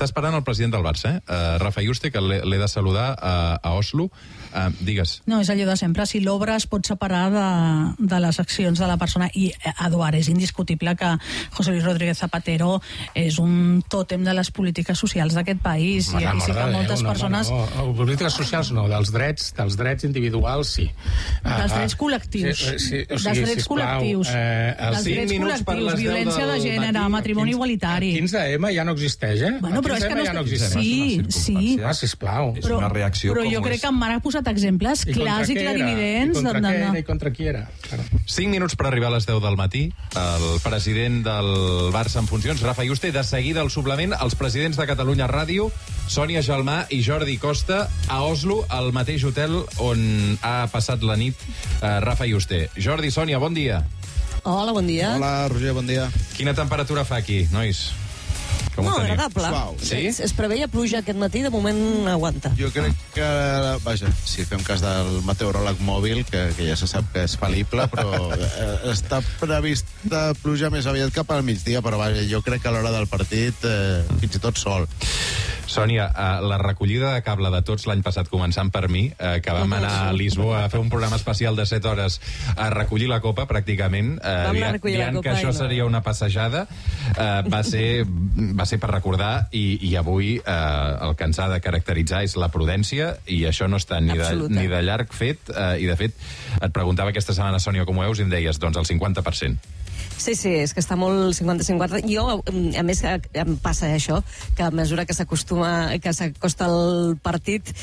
Està esperant el president del Barça, Rafa Yuste, que l'he de saludar a Oslo. Digues. No, és allò de sempre. Si l'obra es pot separar de les accions de la persona, i Eduard, és indiscutible que José Luis Rodríguez Zapatero és un tòtem de les polítiques socials d'aquest país. I sí que moltes persones... No, polítiques socials no, dels drets individuals sí. Dels drets col·lectius. Dels drets col·lectius. Dels drets col·lectius, violència de gènere, matrimoni igualitari. 15M ja no existeix, eh? Bueno, però és que ja no existeix. Sí. Sisplau. És una reacció però jo crec que en Marc ha posat exemples clars i clarividents. I contra qui era? 5 minuts per arribar a les 10 del matí. El president del Barça en funcions, Rafa Yuste, de seguida al suplement, els presidents de Catalunya Ràdio, Sònia Gelmà i Jordi Costa, a Oslo, al mateix hotel on ha passat la nit Rafa Yuste. Jordi, Sònia, bon dia. Hola, bon dia. Hola, Roger, bon dia. Quina temperatura fa aquí, nois? No, agradable. Suau. Sí? Es preveia pluja aquest matí, de moment aguanta. Jo crec que, vaja, si fem cas del meteoròleg mòbil, que ja se sap que és fal·lible, però està prevista pluja més aviat cap al migdia, però vaja, jo crec que a l'hora del partit fins i tot sol. Sònia, la recollida de cable de tots l'any passat, començant per mi, que vam anar a Lisboa a fer un programa especial de 7 hores a recollir la copa, pràcticament, dient que això seria una passejada, va ser per recordar, i avui el que ens ha de caracteritzar és la prudència, i això no està ni de llarg fet, i de fet et preguntava aquesta setmana, Sònia, com ho veus, i em deies, doncs el 50%. Sí, és que està molt 50-50. Jo, a més, em passa això, que a mesura que s'acosta el partit,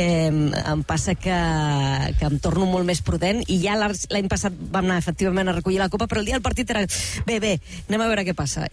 em passa que em torno molt més prudent, i ja l'any passat vam anar efectivament a recollir la copa, però el dia del partit era bé, anem a veure què passa,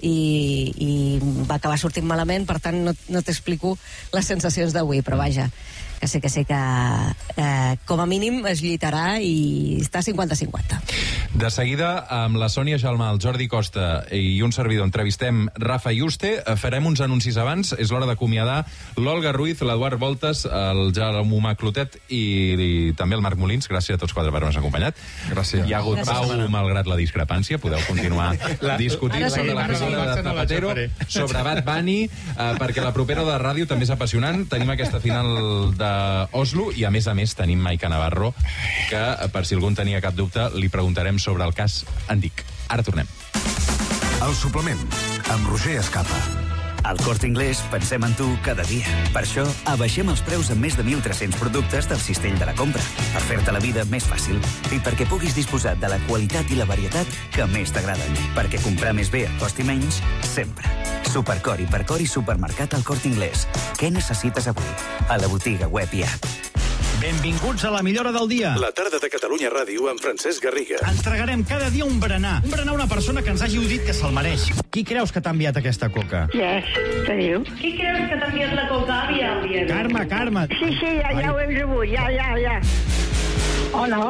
i va acabar sortint malament, per tant no t'explico les sensacions d'avui, però vaja, que sé que com a mínim es lluitarà i està 50-50. De seguida, amb la Sònia Gelmà, el Jordi Costa i un servidor, entrevistem Rafa Yuste. Farem uns anuncis abans. És l'hora d'acomiadar l'Olga Ruiz, l'Eduard Voltes, el Jaume Clotet i també el Marc Molins. Gràcies a tots quatre per haver-nos acompanyat. Gràcies. Hi ha hagut pau, malgrat la discrepància. Podeu continuar discutint sobre la figura de Zapatero, sobre Bad Bunny, perquè la propera de la ràdio també és apassionant. Tenim aquesta final d'Oslo i, a més, tenim Maica Navarro, que, per si algú en tenia cap dubte, li preguntarem sobre el cas Andic. Ara tornem. El suplement, amb Roger Escapa. Al Corte Inglés pensem en tu cada dia. Per això abaixem els preus en més de 1.300 productes del cistell de la compra, per fer-te la vida més fàcil i perquè puguis disposar de la qualitat i la varietat que més t'agraden. Perquè comprar més bé et costi menys, sempre. Supercor, Hipercor i Supermercat al Corte Inglés. Què necessites avui? A la botiga web i app. Benvinguts a la millora del dia. La tarda de Catalunya Ràdio amb Francesc Garriga. Ens tragarem cada dia un berenar. Un berenar a una persona que ens hagi dit que se'l mereix. Qui creus que t'ha enviat aquesta coca? Yes, què diu? Qui creus que t'ha enviat la coca, àvia? Carme. Sí, ja ho hem rebut, ja. Hola,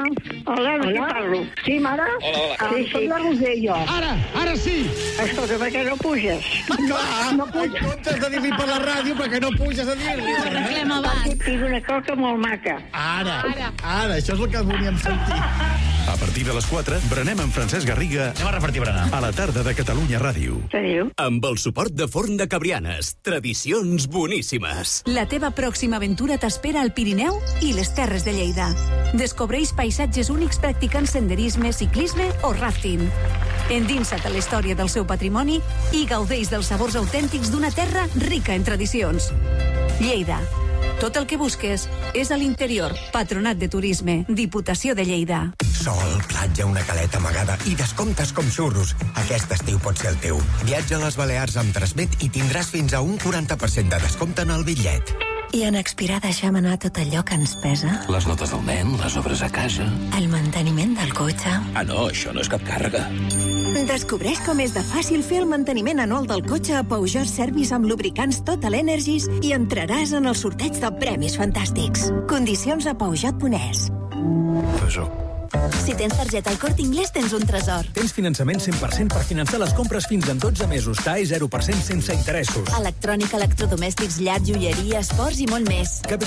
de qui parlo? Sí, mare? Hola. Sí, soc la Roser, jo. Ara sí! Escolta, per què no puges? No puges. En comptes de dir-li per la ràdio, perquè no puges a dir-li. Arreglem abans. Perquè tinc una coca molt maca. Ara, això és el que volíem sentir. A partir de les 4, berenem amb Francesc Garriga. Anem a repartir berenar. A la tarda de Catalunya Ràdio. Què diu? Amb el suport de Forn de Cabrianes. Tradicions boníssimes. La teva pròxima aventura t'espera al Pirineu i les Terres de Lleida. Descobreix paisatges únics practicant senderisme, ciclisme o rafting. Endinsa't a la història del seu patrimoni i gaudeix dels sabors autèntics d'una terra rica en tradicions. Lleida. Tot el que busques és a l'interior. Patronat de Turisme. Diputació de Lleida. Sol, platja, una caleta amagada i descomptes com xurros. Aquest estiu pot ser el teu. Viatja a les Balears amb Transmet i tindràs fins a un 40% de descompte en el bitllet. I en Expirà deixem anar tot allò que ens pesa? Les notes del nen, les obres a casa. El manteniment del cotxe. Ah, no, això no és cap càrrega. Descobreix com és de fàcil fer el manteniment anual del cotxe a Peugeot Service amb lubricants Total Energies i entraràs en el sorteig de premis fantàstics. Condicions a Peugeot.es. Peugeot. Si tens targeta al Corte Inglés, tens un tresor. Tens finançament 100% per finançar les compres fins en 12 mesos. TAE 0% sense interessos. Electrònica, electrodomèstics, llar, joieria, esports i molt més.